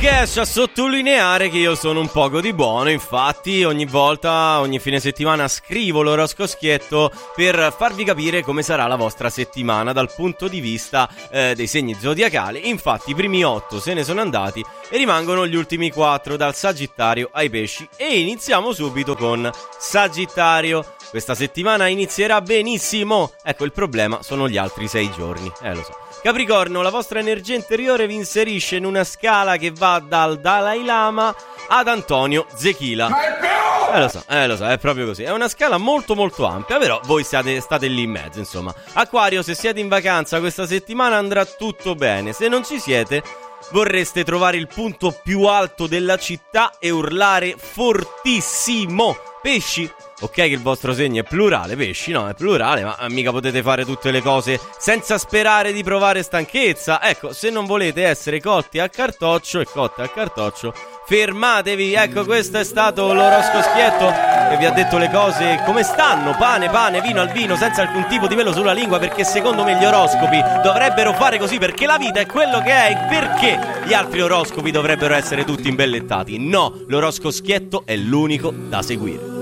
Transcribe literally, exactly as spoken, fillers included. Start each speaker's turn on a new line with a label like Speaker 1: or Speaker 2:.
Speaker 1: che esce a sottolineare che io sono un poco di buono. Infatti ogni volta, ogni fine settimana scrivo l'oroscoschietto per farvi capire come sarà la vostra settimana dal punto di vista eh, dei segni zodiacali. Infatti i primi otto se ne sono andati e rimangono gli ultimi quattro, dal Sagittario ai Pesci. E iniziamo subito con Sagittario. Questa settimana inizierà benissimo. Ecco, il problema sono gli altri sei giorni. Eh, lo so. Capricorno, la vostra energia interiore vi inserisce in una scala che va dal Dalai Lama ad Antonio Zechila. Eh lo so, eh lo so, è proprio così. È una scala molto molto ampia, però voi state, state lì in mezzo, insomma. Acquario, se siete in vacanza questa settimana andrà tutto bene. Se non ci siete, vorreste trovare il punto più alto della città e urlare fortissimo. Pesci, ok che il vostro segno è plurale, pesci no, è plurale, ma mica potete fare tutte le cose senza sperare di provare stanchezza. Ecco, se non volete essere cotti a cartoccio e cotte a cartoccio, fermatevi. Ecco, questo è stato l'oroscoschietto che vi ha detto le cose come stanno: pane, pane, vino al vino, senza alcun tipo di pelo sulla lingua, perché secondo me gli oroscopi dovrebbero fare così, perché la vita è quello che è. E perché gli altri oroscopi dovrebbero essere tutti imbellettati? No, l'oroscoschietto è l'unico da seguire.